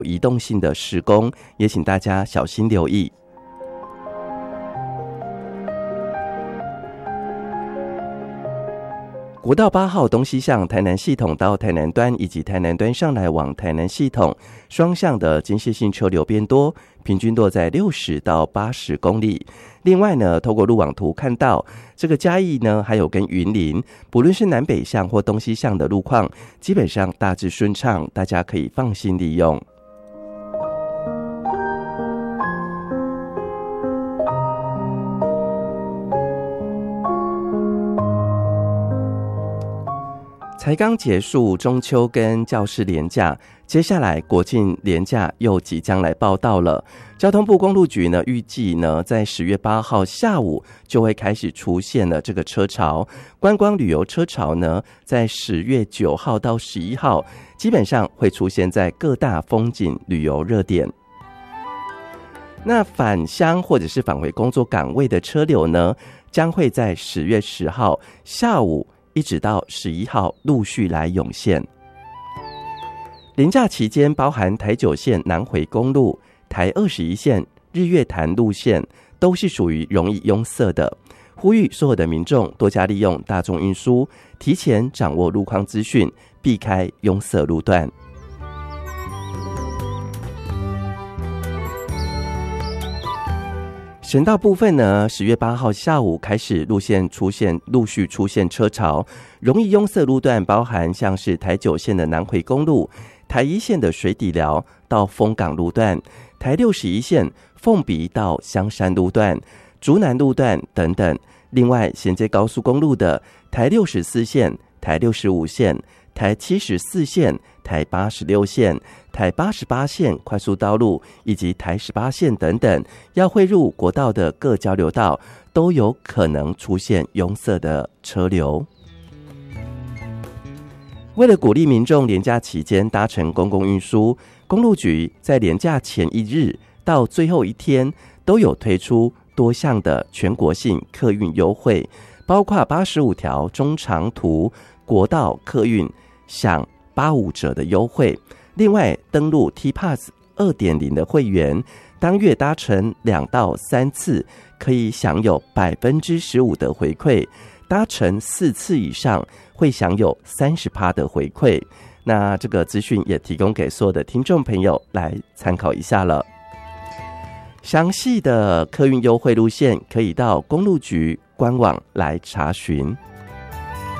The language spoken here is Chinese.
移动性的施工，也请大家小心留意。国道8号东西向台南系统到台南端以及台南端上来往台南系统双向的间歇性车流变多，平均落在60到80公里。另外呢，透过路网图看到，这个嘉义呢，还有跟云林，不论是南北向或东西向的路况，基本上大致顺畅，大家可以放心利用。才刚结束中秋跟教师连假，接下来国庆连假又即将来报到了。交通部公路局呢，预计呢在10月8号下午就会开始出现了这个车潮。观光旅游车潮呢，在10月9号到11号，基本上会出现在各大风景旅游热点。那返乡或者是返回工作岗位的车流呢，将会在10月10号下午一直到11号陆续来涌现。连假期间，包含台9线南回公路、台21线日月潭路线，都是属于容易拥塞的。呼吁所有的民众多加利用大众运输，提前掌握路况资讯，避开拥塞路段。省道部分呢，10月8号下午开始陆续出现车潮，容易拥塞路段包含像是台9线的南回公路、台1线的水底寮到丰港路段、台61线凤鼻到香山路段、竹南路段等等。另外，衔接高速公路的台64线、台65线、台74线、台86线、台88线快速道路以及台18线等等，要汇入国道的各交流道，都有可能出现拥塞的车流。为了鼓励民众连假期间搭乘公共运输，公路局在连假前一日到最后一天都有推出多项的全国性客运优惠，包括85条中长途国道客运享85折的优惠。另外，登录 T-Pass 2.0 的会员，当月搭乘2到3次可以享有 15% 的回馈，搭乘4次以上会享有 30% 的回馈。那这个资讯也提供给所有的听众朋友来参考一下了。详细的客运优惠路线可以到公路局官网来查询。